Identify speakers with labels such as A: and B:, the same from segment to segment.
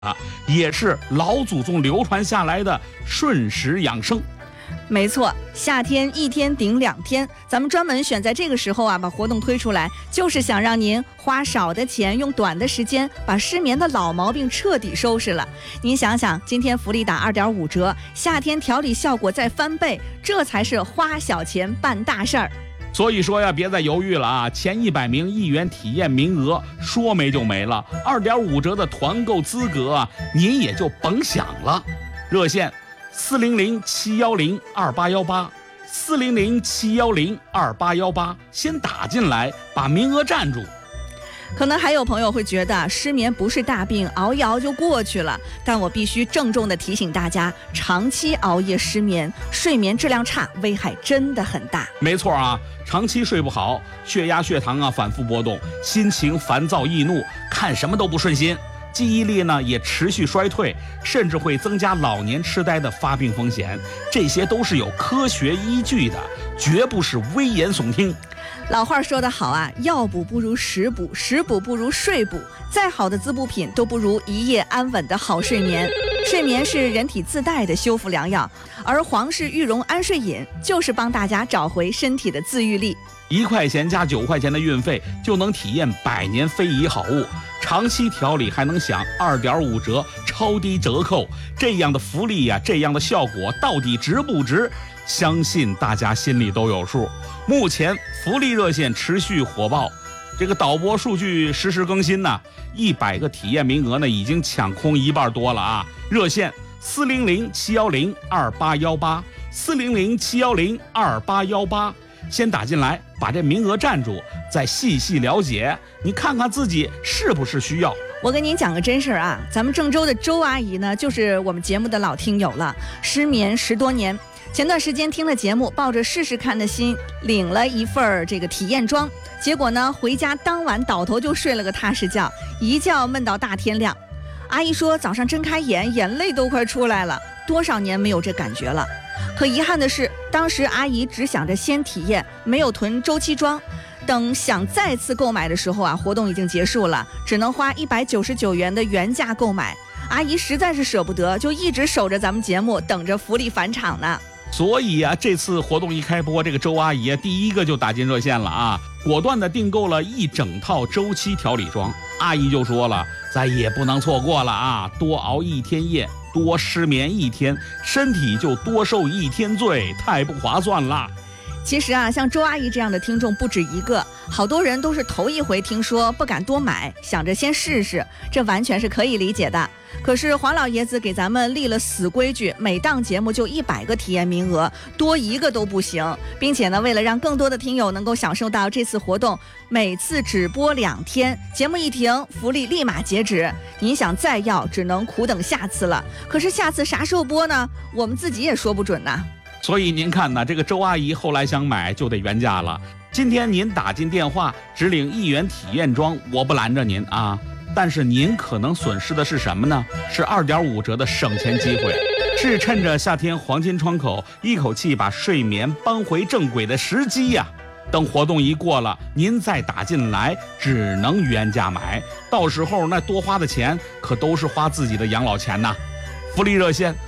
A: 也是老祖宗流传下来的顺时养生。
B: 没错，夏天一天顶2天，咱们专门选在这个时候把活动推出来，就是想让您花少的钱，用短的时间，把失眠的老毛病彻底收拾了。您想想，今天福利打2.5折，夏天调理效果再翻倍，这才是花小钱办大事儿。
A: 所以说呀，别再犹豫了前100名1元体验名额说没就没了，2.5折的团购资格您也就甭想了。热线400-710-2818，400-710-2818，先打进来，把名额占住。
B: 可能还有朋友会觉得失眠不是大病，熬一熬就过去了，但我必须郑重地提醒大家，长期熬夜失眠，睡眠质量差，危害真的很大。
A: 没错长期睡不好，血压血糖反复波动，心情烦躁易怒，看什么都不顺心，记忆力呢也持续衰退，甚至会增加老年痴呆的发病风险，这些都是有科学依据的，绝不是危言耸听。
B: 老话说得好药补不如食补，食补不如睡补，再好的滋补品都不如一夜安稳的好睡眠。睡眠是人体自带的修复良药，而皇氏玉荣安睡饮就是帮大家找回身体的自愈力。
A: 1块钱加9块钱的运费就能体验100年非遗好物，长期调理还能享2.5折超低折扣，这样的福利这样的效果到底值不值？相信大家心里都有数。目前福利热线持续火爆，这个导播数据实时更新100个体验名额呢已经抢空1半多了热线400-710-2818，400-710-2818，先打进来，把这名额占住，再细细了解，你看看自己是不是需要。
B: 我跟您讲个真事儿咱们郑州的周阿姨呢，就是我们节目的老听友了，失眠10多年。前段时间听了节目，抱着试试看的心，领了一份这个体验装，结果呢，回家当晚倒头就睡了个踏实觉，一觉闷到大天亮。阿姨说早上睁开眼，眼泪都快出来了，多少年没有这感觉了。可遗憾的是，当时阿姨只想着先体验，没有囤周期装。等想再次购买的时候活动已经结束了，只能花199元的原价购买。阿姨实在是舍不得，就一直守着咱们节目，等着福利返场呢。
A: 所以这次活动一开播，这个周阿姨第一个就打进热线了果断的订购了一整套周期调理装。阿姨就说了，咱也不能错过了多熬1天夜，多失眠1天，身体就多受1天罪，太不划算了。
B: 其实像周阿姨这样的听众不止一个，好多人都是头一回听说，不敢多买，想着先试试，这完全是可以理解的。可是黄老爷子给咱们立了死规矩，每档节目就100个体验名额，多一个都不行。并且呢，为了让更多的听友能够享受到这次活动，每次只播2天，节目一停，福利立马截止。您想再要，只能苦等下次了。可是下次啥时候播呢？我们自己也说不准呢。
A: 所以您看这个周阿姨后来想买就得原价了。今天您打进电话只领1元体验装，我不拦着您但是您可能损失的是什么呢？是2.5折的省钱机会，是趁着夏天黄金窗口一口气把睡眠扳回正轨的时机等活动一过了，您再打进来只能原价买，到时候那多花的钱可都是花自己的养老钱呐。福利热线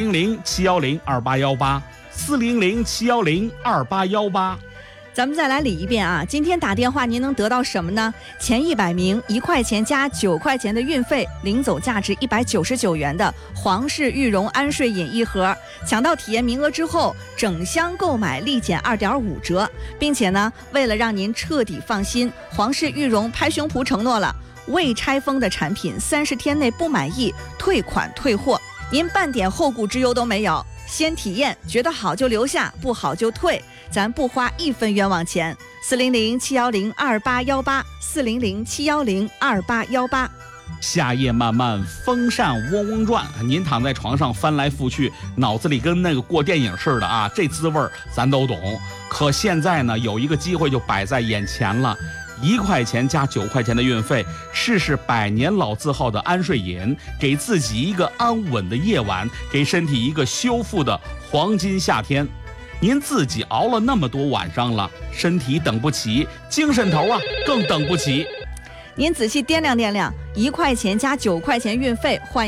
A: 400-710-2818，400-710-2818。
B: 咱们再来理一遍今天打电话您能得到什么呢？前100名1块钱加9块钱的运费，领走价值199元的皇氏玉荣安睡饮1盒，抢到体验名额之后，整箱购买立减2.5折，并且呢，为了让您彻底放心，皇氏玉荣拍胸脯承诺了，未拆封的产品30天内不满意退款退货，您半点后顾之忧都没有。先体验，觉得好就留下，不好就退，咱不花1分冤枉钱。400-710-2818，400-710-2818。
A: 夏夜漫漫，风扇嗡嗡转，您躺在床上翻来覆去，脑子里跟那个过电影似的这滋味咱都懂。可现在呢，有一个机会就摆在眼前了，1块钱加9块钱的运费，试试100年老字号的安睡饮，给自己一个安稳的夜晚，给身体一个修复的黄金夏天。您自己熬了那么多晚上了，身体等不起，精神头更等不起。
B: 您仔细掂量掂量，1块钱加9块钱运费换